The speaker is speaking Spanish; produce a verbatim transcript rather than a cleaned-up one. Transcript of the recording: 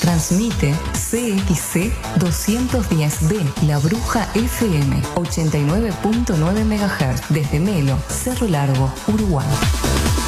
Transmite C X C doscientos diez B, La Bruja F M, ochenta y nueve punto nueve megahertz, desde Melo, Cerro Largo, Uruguay.